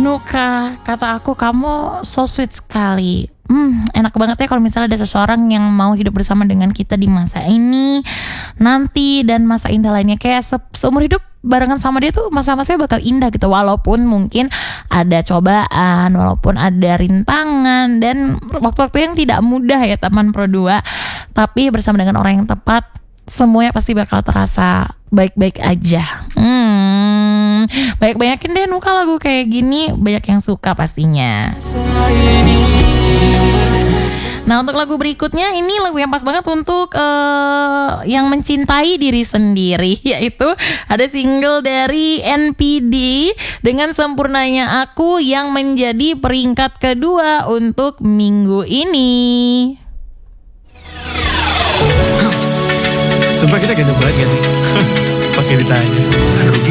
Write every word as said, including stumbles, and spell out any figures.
Nuka, kata aku kamu so sweet sekali. Hmm, enak banget ya kalau misalnya ada seseorang yang mau hidup bersama dengan kita di masa ini, nanti, dan masa indah lainnya. Kayak se- seumur hidup barengan sama dia tuh masa-masanya bakal indah gitu. Walaupun mungkin ada cobaan, walaupun ada rintangan, dan waktu-waktu yang tidak mudah ya teman Pro dua. Tapi bersama dengan orang yang tepat, semuanya pasti bakal terasa baik-baik aja. Hmm, banyak-banyakin deh Nuka lagu kayak gini, banyak yang suka pastinya. Nah, untuk lagu berikutnya ini lagu yang pas banget untuk uh, yang mencintai diri sendiri, yaitu ada single dari N P D dengan Sempurnanya Aku yang menjadi peringkat kedua untuk minggu ini. Sumpah kita ganteng banget gak sih? Pakai ditanya.